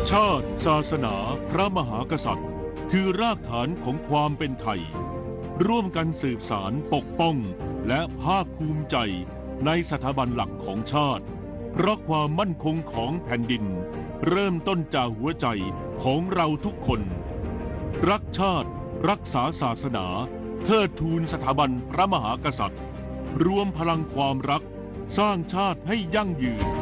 ชาติศาสนาพระมหากษัตริย์คือรากฐานของความเป็นไทยร่วมกันสืบสานปกป้องและภาคภูมิใจในสถาบันหลักของชาติเพราะความมั่นคงของแผ่นดินเริ่มต้นจากหัวใจของเราทุกคนรักชาติรักษาศาสนาเทิดทูนสถาบันพระมหากษัตริย์รวมพลังความรักสร้างชาติให้ยั่งยืน